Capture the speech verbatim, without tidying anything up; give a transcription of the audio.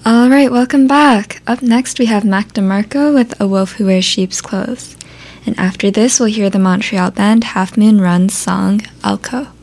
All right, welcome back. Up next, we have Mac DeMarco with A Wolf Who Wears Sheep's Clothes. And after this, we'll hear the Montreal band Half Moon Run's song, Alco.